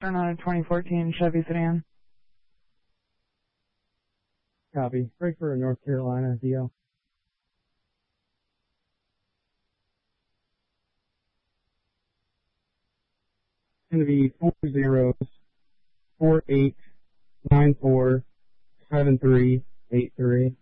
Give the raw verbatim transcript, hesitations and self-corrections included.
Turn on a twenty fourteen Chevy sedan. Copy. Break for North Carolina, D L. It's going to be four zeros, four eight nine four seven three eight three.